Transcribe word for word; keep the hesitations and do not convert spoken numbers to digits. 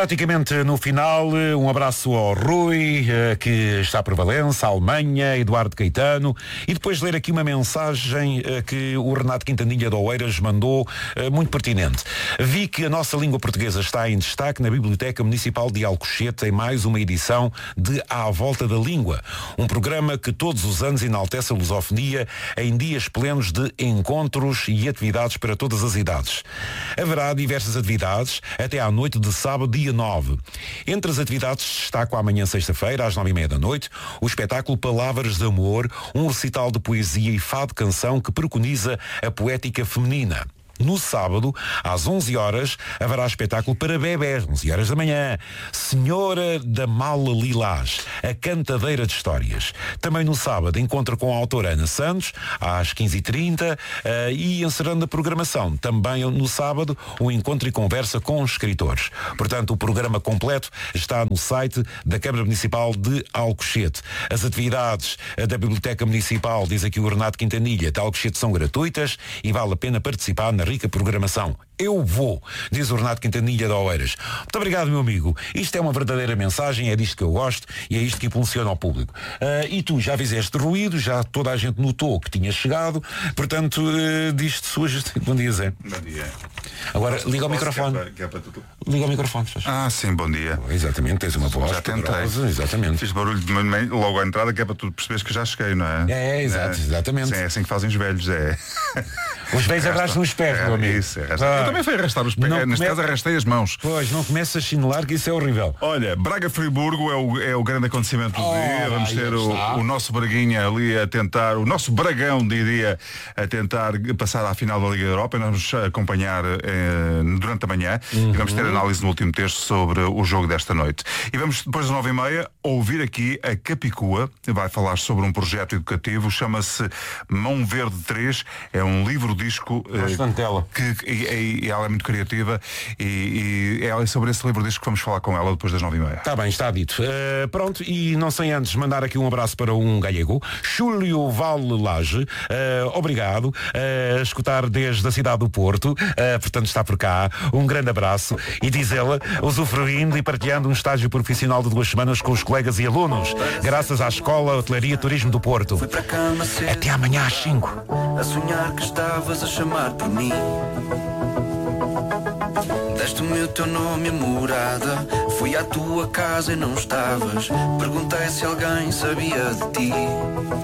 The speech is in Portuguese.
Praticamente no final, um abraço ao Rui, que está por Valença, Alemanha, Eduardo Caetano, e depois ler aqui uma mensagem que o Renato Quintanilha de Oeiras mandou, muito pertinente. Vi que a nossa língua portuguesa está em destaque na Biblioteca Municipal de Alcochete em mais uma edição de À Volta da Língua, um programa que todos os anos enaltece a lusofonia em dias plenos de encontros e atividades para todas as idades. Haverá diversas atividades até à noite de sábado, dia nove. Entre as atividades destaco amanhã, sexta-feira, às nove e meia da noite, o espetáculo Palavras de Amor, um recital de poesia e fado-canção que preconiza a poética feminina. No sábado, às onze horas, haverá espetáculo para bebés, onze horas da manhã. Senhora da Mala Lilás, a cantadeira de histórias. Também no sábado, encontro com a autora Ana Santos, às quinze e trinta, uh, e encerrando a programação. Também no sábado, um encontro e conversa com os escritores. Portanto, o programa completo está no site da Câmara Municipal de Alcochete. As atividades da Biblioteca Municipal, diz aqui o Renato Quintanilha, de Alcochete, são gratuitas e vale a pena participar na rica programação. Eu vou, diz o Renato Quintanilha de Oeiras. Muito obrigado, meu amigo. Isto é uma verdadeira mensagem, é disto que eu gosto e é isto que impulsiona ao público. Uh, e tu já fizeste ruído, já toda a gente notou que tinha chegado, portanto, uh, diz-te suas... Bom dia, Zé. Bom dia. Agora, Posso, liga ao posso, microfone. que é para, que é para tu... Liga ao microfone. Ah, sim, bom dia. Oh, exatamente, tens uma voz. Já tentei. Poderosa, exatamente. Fiz barulho de manhã, logo à entrada, que é para tu perceberes que já cheguei, não é? É, exato, é, exatamente. Sim, é assim que fazem os velhos, é. Os velhos arrastam os pés, é, meu amigo. Isso, é ah, eu também fui arrastar os pés. Neste come... caso arrastei as mãos. Pois, não começa a chinelar, que isso é horrível. Olha, Braga-Friburgo é o, é o grande acontecimento do oh, dia. Vamos ter o, o nosso Braguinha ali a tentar, o nosso Bragão, diria, a tentar passar à final da Liga Europa. E nós vamos acompanhar eh, durante a manhã uhum. e vamos ter análise no último texto sobre o jogo desta noite. E vamos, depois das nove e meia, ouvir aqui a Capicua, vai falar sobre um projeto educativo, chama-se Mão Verde três, é um livro-disco eh, que e, e, e ela é muito criativa e, e é sobre esse livro-disco que vamos falar com ela depois das nove e meia. Está bem, está dito. Uh, pronto, e não sem antes mandar aqui um abraço para um galego, Júlio Valelage, uh, obrigado, uh, a escutar desde a cidade do Porto, uh, portanto está por cá, um grande abraço, e diz ela, usufruindo e partilhando um estágio profissional de duas semanas com os colegas e alunos, graças à Escola Hotelaria e Turismo do Porto. Até amanhã às cinco. A sonhar que estavas a chamar por mim. Deste-me o teu nome e morada. Fui à tua casa e não estavas. Perguntei se alguém sabia de ti.